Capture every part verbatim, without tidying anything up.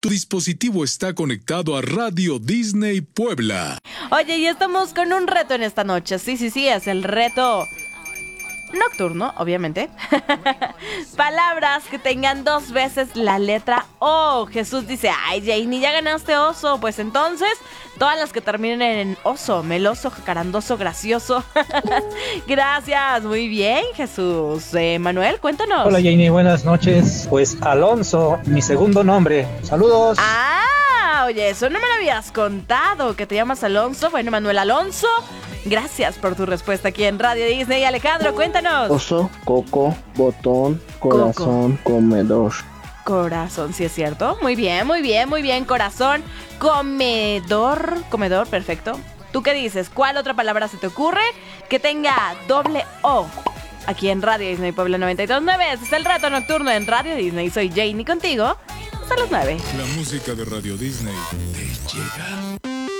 Tu dispositivo está conectado a Radio Disney Puebla. Oye, y estamos con un reto en esta noche. Sí, sí, sí, es el reto nocturno, obviamente. Palabras que tengan dos veces la letra O. Jesús dice, ay, Janie, ya ganaste oso. Pues entonces, todas las que terminen en oso, meloso, jacarandoso, gracioso. Gracias, muy bien, Jesús. Eh, Manuel, cuéntanos. Hola, Janie, buenas noches. Pues Alonso, mi segundo nombre. Saludos. Ah, oye, eso no me lo habías contado, que te llamas Alonso. Bueno, Manuel Alonso, gracias por tu respuesta aquí en Radio Disney. Alejandro, cuéntanos. Oso, coco, botón, corazón, coco. Comedor. Corazón, sí es cierto. Muy bien, muy bien, muy bien. Corazón, comedor, comedor, perfecto. ¿Tú qué dices? ¿Cuál otra palabra se te ocurre que tenga doble O? Aquí en Radio Disney Puebla noventa y dos punto nueve. Este es el reto nocturno en Radio Disney. Soy Janie contigo hasta las nueve. La música de Radio Disney te llega.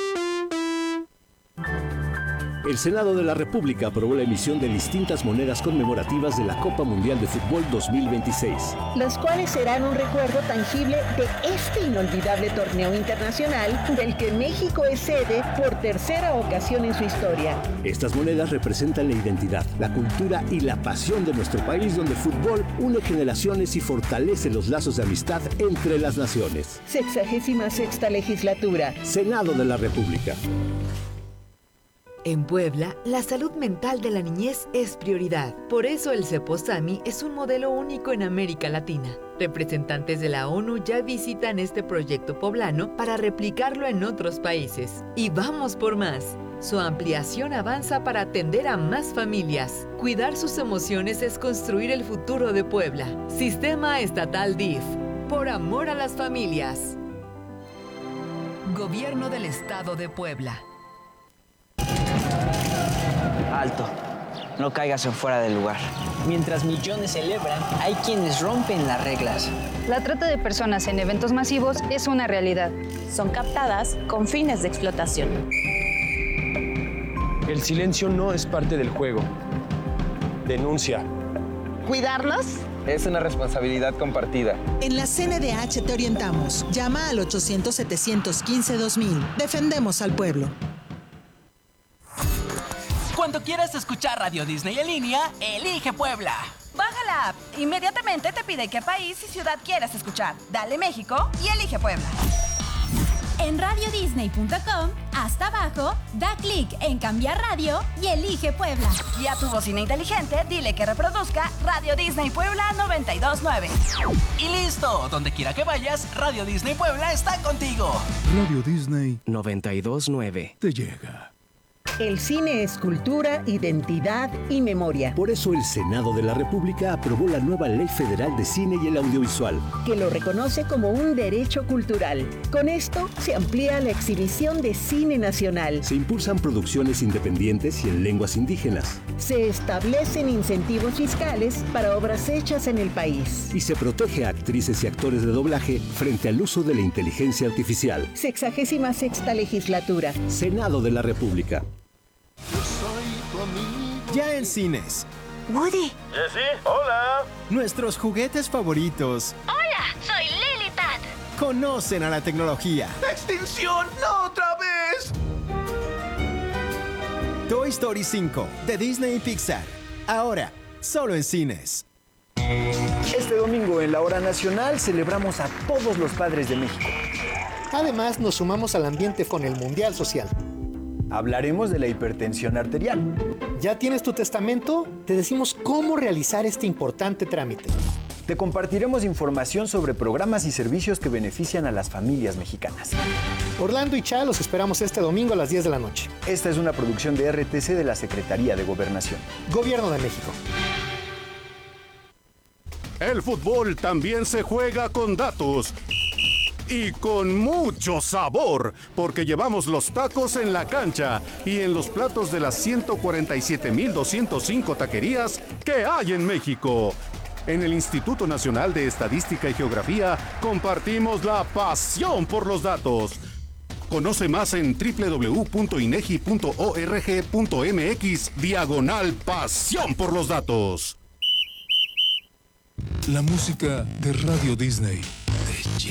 El Senado de la República aprobó la emisión de distintas monedas conmemorativas de la Copa Mundial de Fútbol dos mil veintiséis. Las cuales serán un recuerdo tangible de este inolvidable torneo internacional del que México es sede por tercera ocasión en su historia. Estas monedas representan la identidad, la cultura y la pasión de nuestro país, donde el fútbol une generaciones y fortalece los lazos de amistad entre las naciones. Sexagésima sexta legislatura. Senado de la República. En Puebla, la salud mental de la niñez es prioridad. Por eso el Ceposami es un modelo único en América Latina. Representantes de la ONU ya visitan este proyecto poblano para replicarlo en otros países. Y vamos por más. Su ampliación avanza para atender a más familias. Cuidar sus emociones es construir el futuro de Puebla. Sistema Estatal D I F. Por amor a las familias. Gobierno del Estado de Puebla. Alto, no caigas en fuera del lugar. Mientras millones celebran, hay quienes rompen las reglas. La trata de personas en eventos masivos es una realidad. Son captadas con fines de explotación. El silencio no es parte del juego. Denuncia. ¿Cuidarlos? Es una responsabilidad compartida. En la C N D H te orientamos. Llama al ochocientos, setecientos quince, dos mil. Defendemos al pueblo. Cuando quieras escuchar Radio Disney en línea, elige Puebla. Baja la app. Inmediatamente te pide qué país y ciudad quieras escuchar. Dale México y elige Puebla. En radio disney punto com, hasta abajo, da clic en cambiar radio y elige Puebla. Y a tu bocina inteligente, dile que reproduzca Radio Disney Puebla noventa y dos punto nueve. Y listo, donde quiera que vayas, Radio Disney Puebla está contigo. Radio Disney noventa y dos punto nueve. te llega. El cine es cultura, identidad y memoria. Por eso el Senado de la República aprobó la nueva Ley Federal de Cine y el Audiovisual, que lo reconoce como un derecho cultural. Con esto se amplía la exhibición de cine nacional. Se impulsan producciones independientes y en lenguas indígenas. Se establecen incentivos fiscales para obras hechas en el país. Y se protege a actrices y actores de doblaje frente al uso de la inteligencia artificial. Sexagésima sexta legislatura. Senado de la República. Ya en cines. Woody. Jessie, hola. Nuestros juguetes favoritos. Hola, soy Lilipad. Conocen a la tecnología. ¡Extinción! ¡No otra vez! Toy Story cinco, de Disney y Pixar. Ahora, solo en cines. Este domingo en la Hora Nacional celebramos a todos los padres de México. Además, nos sumamos al ambiente con el Mundial Social. Hablaremos de la hipertensión arterial. ¿Ya tienes tu testamento? Te decimos cómo realizar este importante trámite. Te compartiremos información sobre programas y servicios que benefician a las familias mexicanas. Orlando y Cha los esperamos este domingo a las diez de la noche. Esta es una producción de R T C de la Secretaría de Gobernación. Gobierno de México. El fútbol también se juega con datos. Y con mucho sabor, porque llevamos los tacos en la cancha y en los platos de las ciento cuarenta y siete mil doscientas cinco taquerías que hay en México. En el Instituto Nacional de Estadística y Geografía compartimos la pasión por los datos. Conoce más en doble u doble u doble u punto inegi punto org punto mx diagonal pasión por los datos. La música de Radio Disney te llega.